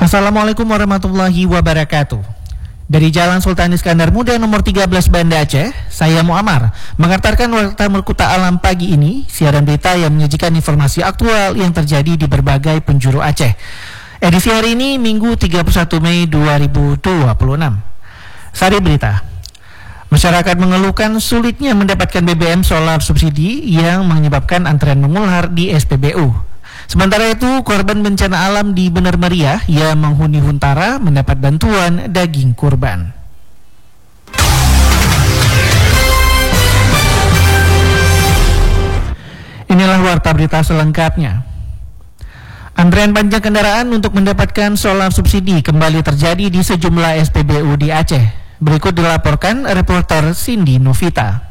Assalamualaikum warahmatullahi wabarakatuh. Dari Jalan Sultan Iskandar Muda nomor 13 Banda Aceh, saya Muammar mengantarkan Warta Melkuta Alam pagi ini, siaran berita yang menyajikan informasi aktual yang terjadi di berbagai penjuru Aceh. Edisi hari ini Minggu 31 Mei 2026. Sari berita. Masyarakat mengeluhkan sulitnya mendapatkan BBM solar subsidi yang menyebabkan antrean mengular di SPBU. Sementara itu, korban bencana alam di Bener Meriah yang menghuni Huntara mendapat bantuan daging kurban. Inilah warta berita selengkapnya. Antrean panjang kendaraan untuk mendapatkan solar subsidi kembali terjadi di sejumlah SPBU di Aceh. Berikut dilaporkan reporter Cindy Novita.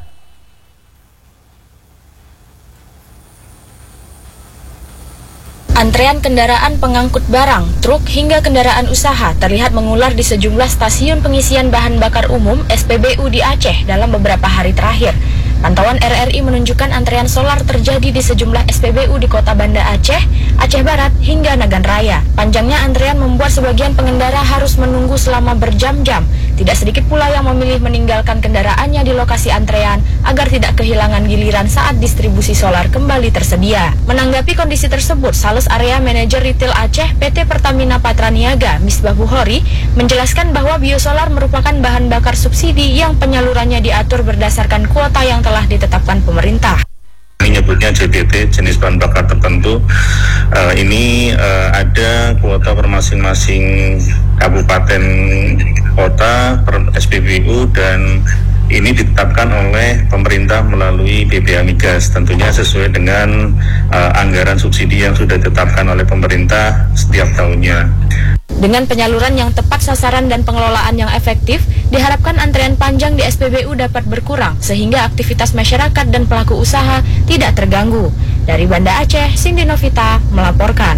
Antrean kendaraan pengangkut barang, truk hingga kendaraan usaha terlihat mengular di sejumlah stasiun pengisian bahan bakar umum SPBU di Aceh dalam beberapa hari terakhir. Pantauan RRI menunjukkan antrean solar terjadi di sejumlah SPBU di Kota Banda Aceh, Aceh Barat hingga Nagan Raya. Panjangnya antrean membuat sebagian pengendara harus menunggu selama berjam-jam. Tidak sedikit pula yang memilih meninggalkan kendaraannya di lokasi antrean agar tidak kehilangan giliran saat distribusi solar kembali tersedia. Menanggapi kondisi tersebut, Sales Area Manajer Retail Aceh PT Pertamina Patraniaga, Misbah Bukhori, menjelaskan bahwa biosolar merupakan bahan bakar subsidi yang penyalurannya diatur berdasarkan kuota yang telah ditetapkan pemerintah. Ini nyebutnya JBT, jenis bahan bakar tertentu. Ini ada kuota per masing-masing kabupaten kota per SPBU dan ini ditetapkan oleh pemerintah melalui BPA Migas, tentunya sesuai dengan anggaran subsidi yang sudah ditetapkan oleh pemerintah setiap tahunnya. Dengan penyaluran yang tepat sasaran dan pengelolaan yang efektif, diharapkan antrean panjang di SPBU dapat berkurang sehingga aktivitas masyarakat dan pelaku usaha tidak terganggu. Dari Banda Aceh, Cindy Novita melaporkan.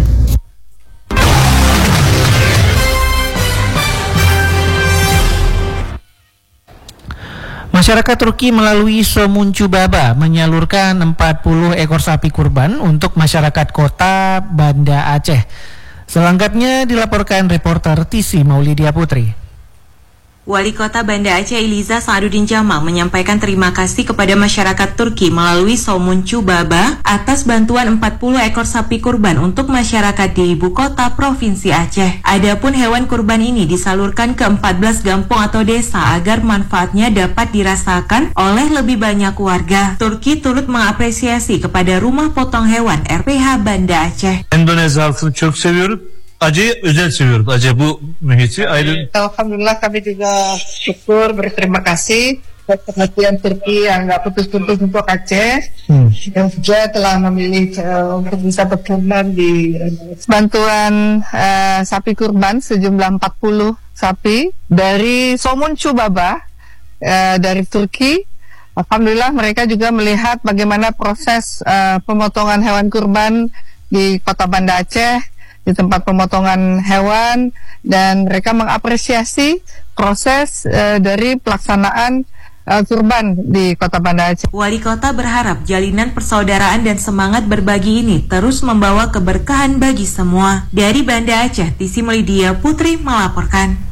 Masyarakat Turki melalui Somuncu Baba menyalurkan 40 ekor sapi kurban untuk masyarakat kota Banda Aceh. Selengkapnya dilaporkan reporter TC Maulidia Putri. Wali Kota Banda Aceh Iliza Sa'aduddin Jamal menyampaikan terima kasih kepada masyarakat Turki melalui Somuncu Baba atas bantuan 40 ekor sapi kurban untuk masyarakat di ibu kota Provinsi Aceh. Adapun hewan kurban ini disalurkan ke 14 kampung atau desa agar manfaatnya dapat dirasakan oleh lebih banyak warga. Turki turut mengapresiasi kepada Rumah Potong Hewan RPH Banda Aceh. Endonezya halkını çok seviyoruz. Aceh'i özel seviyoruz. Aceh bu mühiti ayrı. Alhamdulillah kami juga syukur berterima kasih perhatian Turki yang nggak putus-putus untuk Aceh yang juga telah memilih untuk bisa berkenan di bantuan sapi kurban sejumlah 40 sapi dari Somuncu Baba dari Turki. Alhamdulillah mereka juga melihat bagaimana proses pemotongan hewan kurban di Kota Banda Aceh, di tempat pemotongan hewan, dan mereka mengapresiasi proses dari pelaksanaan kurban di Kota Banda Aceh. Wali Kota berharap jalinan persaudaraan dan semangat berbagi ini terus membawa keberkahan bagi semua. Dari Banda Aceh, TC Maulidia Putri melaporkan.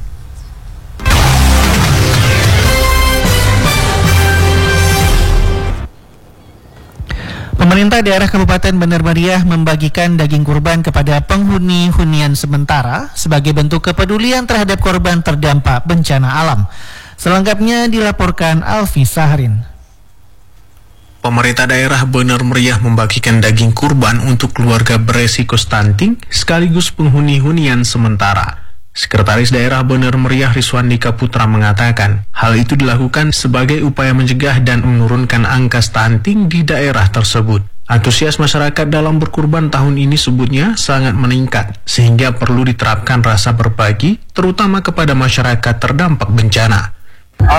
Pemerintah daerah Kabupaten Bener Meriah membagikan daging kurban kepada penghuni hunian sementara sebagai bentuk kepedulian terhadap korban terdampak bencana alam. Selengkapnya dilaporkan Alfi Sahrin. Pemerintah daerah Bener Meriah membagikan daging kurban untuk keluarga beresiko stunting sekaligus penghuni hunian sementara. Sekretaris Daerah Bener Meriah Rizwandika Putra mengatakan, hal itu dilakukan sebagai upaya mencegah dan menurunkan angka stunting di daerah tersebut. Antusias masyarakat dalam berkurban tahun ini sebutnya sangat meningkat, sehingga perlu diterapkan rasa berbagi, terutama kepada masyarakat terdampak bencana.